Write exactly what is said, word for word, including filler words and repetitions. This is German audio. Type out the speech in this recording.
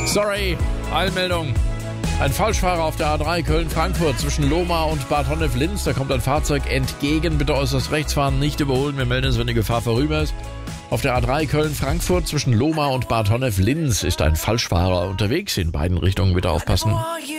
Sorry, Eilmeldung. Ein Falschfahrer auf der A drei Köln-Frankfurt zwischen Lohmar und Bad Honnef-Linz. Da kommt ein Fahrzeug entgegen. Bitte äußerst rechts fahren, nicht überholen. Wir melden es, wenn die Gefahr vorüber ist. Auf der A drei Köln-Frankfurt zwischen Lohmar und Bad Honnef-Linz ist ein Falschfahrer unterwegs. In beiden Richtungen bitte aufpassen.